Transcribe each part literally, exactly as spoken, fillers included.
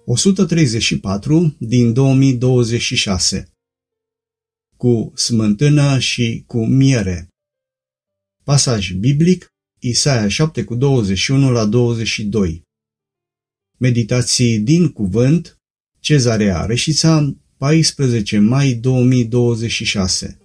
o sută treizeci și patru din două mii douăzeci și șase. Cu smântână și cu miere. Pasaj biblic, Isaia șapte cu douăzeci și unu la douăzeci și doi. Meditații din cuvânt, Cezarea Reșița, paisprezece mai două mii douăzeci și șase.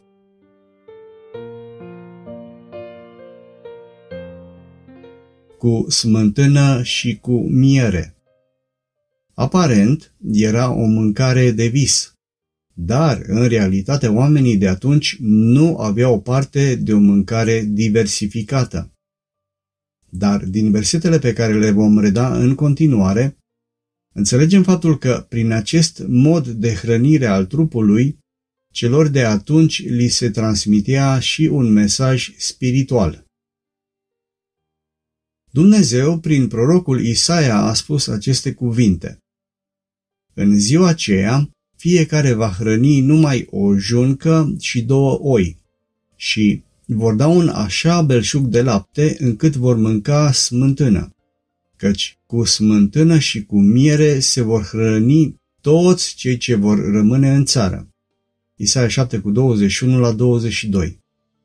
Cu smântână și cu miere. Aparent, era o mâncare de vis, dar, în realitate, oamenii de atunci nu aveau parte de o mâncare diversificată. Dar, din versetele pe care le vom reda în continuare, înțelegem faptul că, prin acest mod de hrănire al trupului, celor de atunci li se transmitea și un mesaj spiritual. Dumnezeu, prin prorocul Isaia, a spus aceste cuvinte: În ziua aceea, fiecare va hrăni numai o juncă și două oi și vor da un așa belșug de lapte încât vor mânca smântână, căci cu smântână și cu miere se vor hrăni toți cei ce vor rămâne în țară. Isaia șapte cu douăzeci și unu la douăzeci și doi.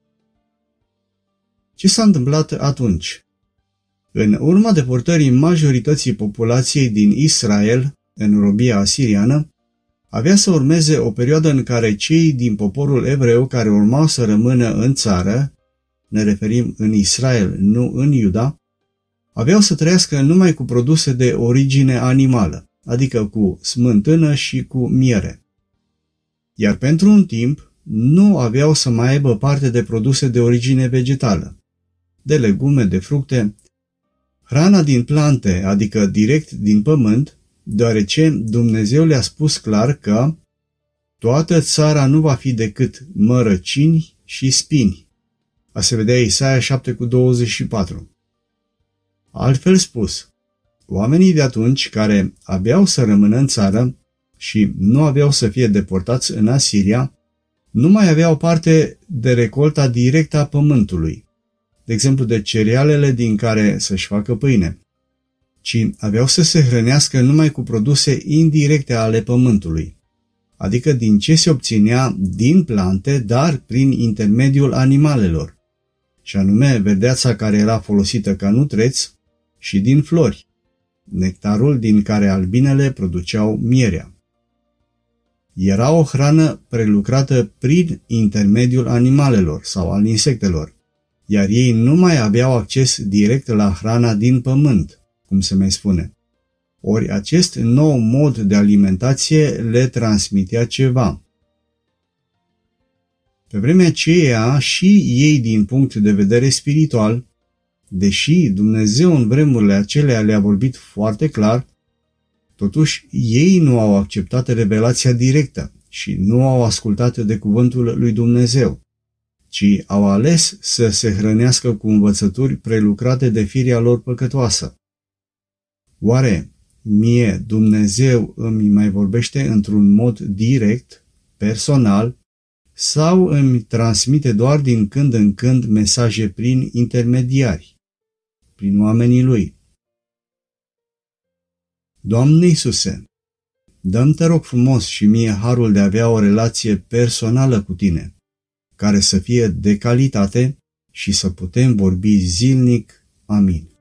Ce s-a întâmplat atunci? În urma deportării majorității populației din Israel în robia asiriană, avea să urmeze o perioadă în care cei din poporul evreu care urmau să rămână în țară, ne referim în Israel, nu în Iuda, aveau să trăiască numai cu produse de origine animală, adică cu smântână și cu miere. Iar pentru un timp nu aveau să mai aibă parte de produse de origine vegetală, de legume, de fructe, hrana din plante, adică direct din pământ, deoarece Dumnezeu le-a spus clar că toată țara nu va fi decât mărăcini și spini. A se vedea Isaia șapte cu douăzeci și patru. Altfel spus, oamenii de atunci care aveau să rămână în țară și nu aveau să fie deportați în Asiria, nu mai aveau parte de recolta directă a pământului, de exemplu de cerealele din care să-și facă pâine, ci aveau să se hrănească numai cu produse indirecte ale pământului, adică din ce se obținea din plante, dar prin intermediul animalelor, și anume verdeața care era folosită ca nutreț și din flori, nectarul din care albinele produceau mierea. Era o hrană prelucrată prin intermediul animalelor sau al insectelor, iar ei nu mai aveau acces direct la hrana din pământ, cum se mai spune. Ori acest nou mod de alimentație le transmitea ceva. Pe vremea aceea și ei din punct de vedere spiritual, deși Dumnezeu în vremurile acelea le-a vorbit foarte clar, totuși ei nu au acceptat revelația directă și nu au ascultat de cuvântul lui Dumnezeu, ci au ales să se hrănească cu învățături prelucrate de firea lor păcătoasă. Oare mie Dumnezeu îmi mai vorbește într-un mod direct, personal, sau îmi transmite doar din când în când mesaje prin intermediari, prin oamenii Lui? Doamne Iisuse, dă-mi, te rog frumos, și mie harul de a avea o relație personală cu Tine, care să fie de calitate și să putem vorbi zilnic. Amin.